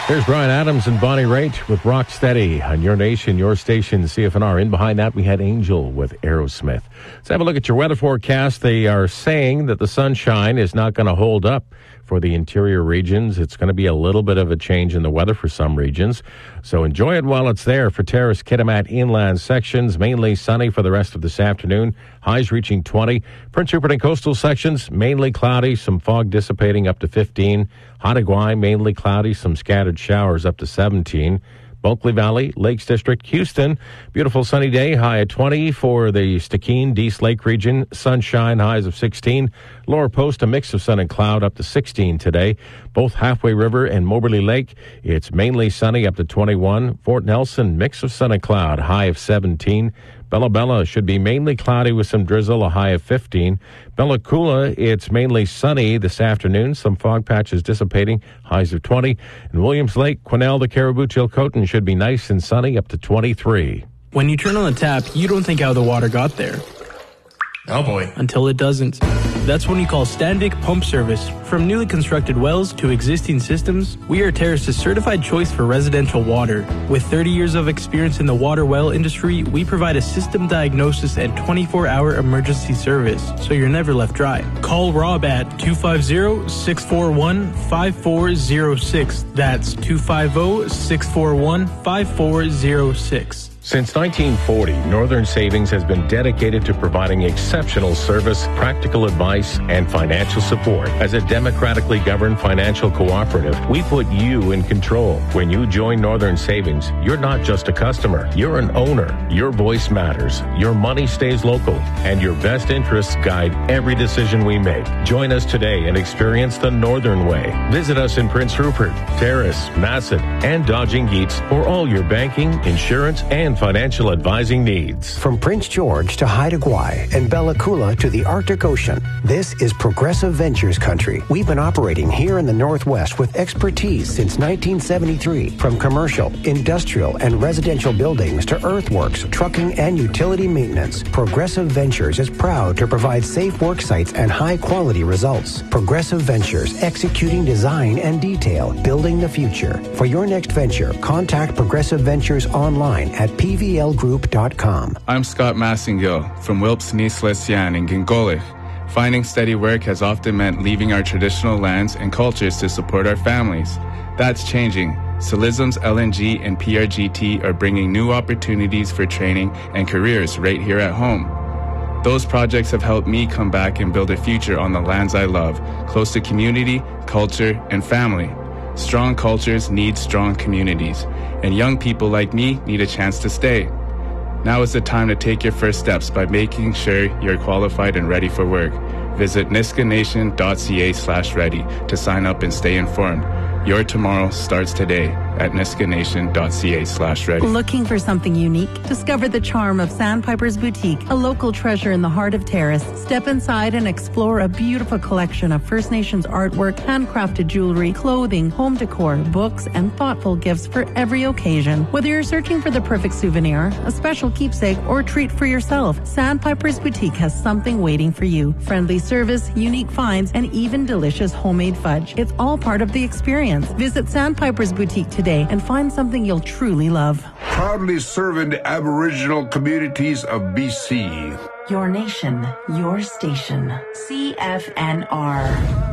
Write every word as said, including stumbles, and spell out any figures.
There's Brian Adams and Bonnie Raitt with Rock Steady on Your Nation, Your Station, C F N R. In behind that, we had Angel with Aerosmith. Let's have a look at your weather forecast. They are saying that the sunshine is not going to hold up for the interior regions. It's going to be a little bit of a change in the weather for some regions. So enjoy it while it's there. For Terrace, Kitimat, inland sections, mainly sunny for the rest of this afternoon. Highs reaching twenty. Prince Rupert and coastal sections, mainly cloudy. Some fog dissipating up to fifteen. Hattagawai, mainly cloudy. Some scattered showers up to seventeen. Bulkley Valley, Lakes District, Houston, beautiful sunny day, high at twenty for the Stikine, Dease Lake region, sunshine, highs of sixteen. Lower Post, a mix of sun and cloud, up to sixteen today. Both Halfway River and Moberly Lake, it's mainly sunny, up to twenty-one. Fort Nelson, mix of sun and cloud, high of seventeen. Bella Bella should be mainly cloudy with some drizzle, a high of fifteen. Bella Coola, it's mainly sunny this afternoon. Some fog patches dissipating, highs of twenty. And Williams Lake, Quesnel, the Caribou, Chilcotin should be nice and sunny, up to twenty-three. When you turn on the tap, you don't think how the water got there. Oh boy. Until it doesn't. That's when you call Standvik Pump Service. From newly constructed wells to existing systems, we are Terrace's certified choice for residential water. With thirty years of experience in the water well industry, we provide a system diagnosis and twenty-four hour emergency service, so you're never left dry. Call Rob at two five zero, six four one, five four zero six. That's two five zero, six four one, five four zero six. Since nineteen forty, Northern Savings has been dedicated to providing exceptional service, practical advice, and financial support. As a democratically governed financial cooperative, we put you in control. When you join Northern Savings, you're not just a customer, you're an owner. Your voice matters, your money stays local, and your best interests guide every decision we make. Join us today and experience the Northern Way. Visit us in Prince Rupert, Terrace, Masset, and Dodging Geets for all your banking, insurance, and financial advising needs. From Prince George to Haida Gwaii and Bella Coola to the Arctic Ocean, this is Progressive Ventures country. We've been operating here in the Northwest with expertise since nineteen seventy-three. From commercial, industrial, and residential buildings to earthworks, trucking, and utility maintenance, Progressive Ventures is proud to provide safe work sites and high-quality results. Progressive Ventures, executing design and detail, building the future. For your next venture, contact Progressive Ventures online at p v l group dot com. I'm Scott Massengill from Wilpes Nice-Lesian in Gingolich. Finding steady work has often meant leaving our traditional lands and cultures to support our families. That's changing. Solism's L N G and P R G T are bringing new opportunities for training and careers right here at home. Those projects have helped me come back and build a future on the lands I love, close to community, culture, and family. Strong cultures need strong communities, and young people like me need a chance to stay. Now is the time to take your first steps by making sure you're qualified and ready for work. Visit niskanation.ca slash ready to sign up and stay informed. Your tomorrow starts today at niskanation.ca slash ready. Looking for something unique? Discover the charm of Sandpiper's Boutique, a local treasure in the heart of Terrace. Step inside and explore a beautiful collection of First Nations artwork, handcrafted jewelry, clothing, home decor, books, and thoughtful gifts for every occasion. Whether you're searching for the perfect souvenir, a special keepsake, or treat for yourself, Sandpiper's Boutique has something waiting for you. Friendly service, unique finds, and even delicious homemade fudge. It's all part of the experience. Visit Sandpiper's Boutique today and find something you'll truly love. Proudly serving the Aboriginal communities of B C. Your nation, your station. C F N R.